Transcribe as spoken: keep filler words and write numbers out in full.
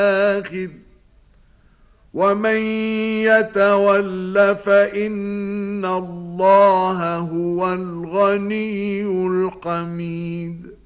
الآخر ومن يتول فإن الله هو الغني الحميد